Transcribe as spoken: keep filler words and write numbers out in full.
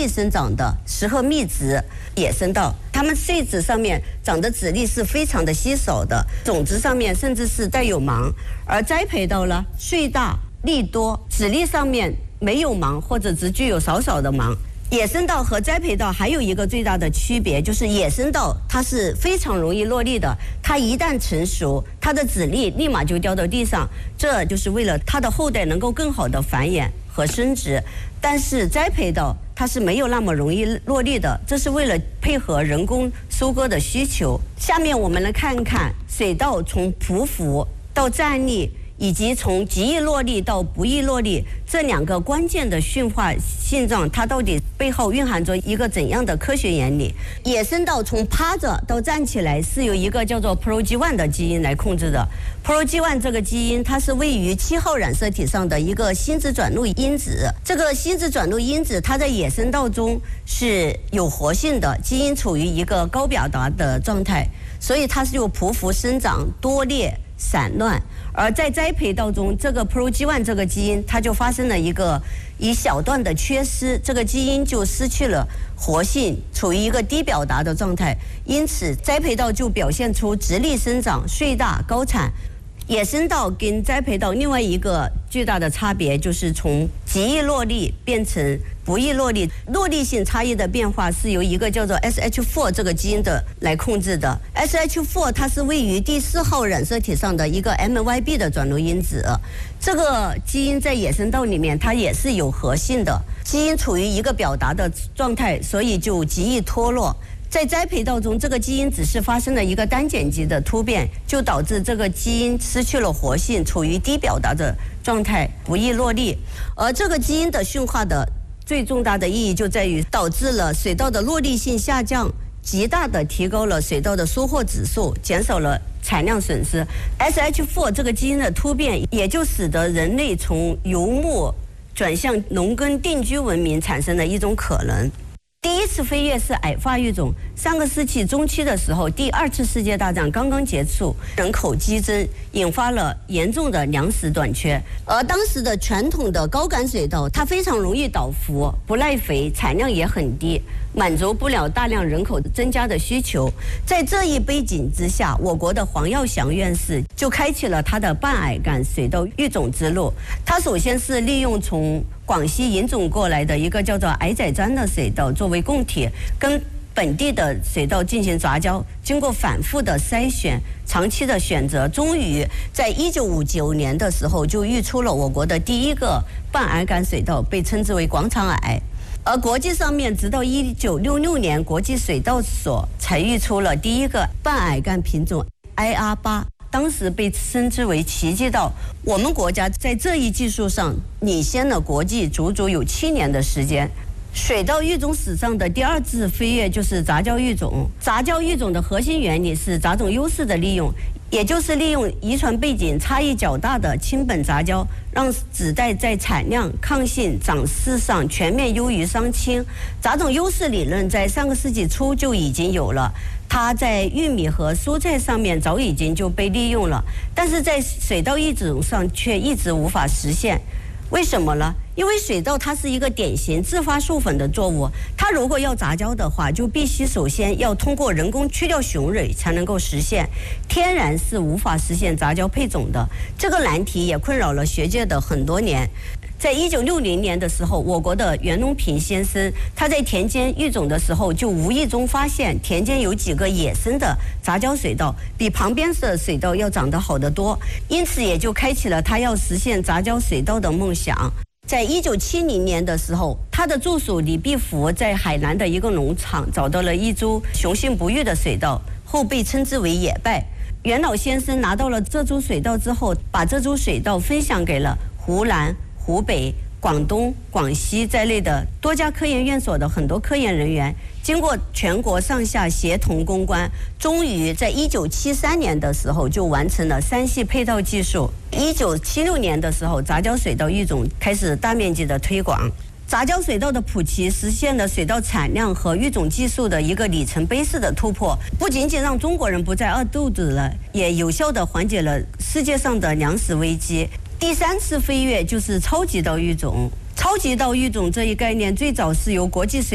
力生长的石褐密植野生稻，它们穗子上面长的籽粒是非常的稀少的，种子上面甚至是带有芒。而栽培稻呢，穗大粒多，籽粒上面没有芒或者只具有少少的芒。野生稻和栽培稻还有一个最大的区别，就是野生稻它是非常容易落粒的，它一旦成熟，它的籽粒立马就掉到地上，这就是为了它的后代能够更好的繁衍和生殖。但是栽培稻它是没有那么容易落粒的，这是为了配合人工收割的需求。下面我们来看看水稻从匍匐到站立，以及从极易落粒到不易落粒这两个关键的驯化现状，它到底背后蕴含着一个怎样的科学原理？野生稻从趴着到站起来是由一个叫做 P R O G 一 的基因来控制的。P R O G 一 这个基因它是位于七号染色体上的一个心质转录因子，这个心质转录因子它在野生稻中是有活性的，基因处于一个高表达的状态，所以它是有匍匐生长、多裂、散乱。而在栽培稻中，这个 P R O G 一 这个基因它就发生了一个一小段的缺失，这个基因就失去了活性，处于一个低表达的状态，因此栽培稻就表现出直立生长、穗大、高产。野生稻跟栽培稻另外一个巨大的差别就是从极易落粒变成不易落粒，落粒性差异的变化是由一个叫做 S H 四 这个基因的来控制的。S H 四 它是位于第四号染色体上的一个 M Y B 的转录因子，这个基因在野生稻里面它也是有活性的，基因处于一个表达的状态，所以就极易脱落。在栽培稻中，这个基因只是发生了一个单碱基的突变，就导致这个基因失去了活性，处于低表达的状态，不易落粒。而这个基因的驯化的最重大的意义就在于导致了水稻的落粒性下降，极大的提高了水稻的收获指数，减少了产量损失。S H 四 这个基因的突变，也就使得人类从游牧转向农耕定居文明产生了一种可能。第一次飞跃是矮化育种，上个世纪中期的时候，第二次世界大战刚刚结束，人口激增，引发了严重的粮食短缺。而当时的传统的高杆水稻，它非常容易倒伏，不耐肥，产量也很低，满足不了大量人口增加的需求。在这一背景之下，我国的黄耀祥院士就开启了他的半矮杆水稻育种之路。他首先是利用从广西引种过来的一个叫做矮仔獐的水稻作为供体，跟本地的水稻进行杂交，经过反复的筛选、长期的选择，终于在一九五九年的时候就育出了我国的第一个半矮杆水稻，被称之为广场矮。而国际上面，直到一九六六年，国际水稻所才育出了第一个半矮杆品种 I R 八。当时被称之为奇迹稻。我们国家在这一技术上领先了国际足足有七年的时间。水稻育种史上的第二次飞跃就是杂交育种。杂交育种的核心原理是杂种优势的利用，也就是利用遗传背景差异较大的亲本杂交，让子代在产量、抗性、长势上全面优于双亲。杂种优势理论在上个世纪初就已经有了，它在玉米和蔬菜上面早已经就被利用了，但是在水稻育种上却一直无法实现。为什么呢？因为水稻它是一个典型自发授粉的作物，它如果要杂交的话，就必须首先要通过人工去掉雄蕊才能够实现，天然是无法实现杂交配种的。这个难题也困扰了学界的很多年。在一九六零年的时候，我国的袁隆平先生他在田间育种的时候，就无意中发现田间有几个野生的杂交水稻比旁边的水稻要长得好得多，因此也就开启了他要实现杂交水稻的梦想。在一九七零年的时候，他的助手李必福在海南的一个农场找到了一株雄性不育的水稻，后被称之为野败。袁老先生拿到了这株水稻之后，把这株水稻分享给了湖南、湖北、广东、广西在内的多家科研院所的很多科研人员，经过全国上下协同攻关，终于在一九七三年的时候就完成了三系配套技术。一九七六年的时候，杂交水稻育种开始大面积的推广。杂交水稻的普及实现了水稻产量和育种技术的一个里程碑式的突破，不仅仅让中国人不再饿肚子了，也有效地缓解了世界上的粮食危机。第三次飞跃就是超级稻育种。超级稻育种这一概念最早是由国际水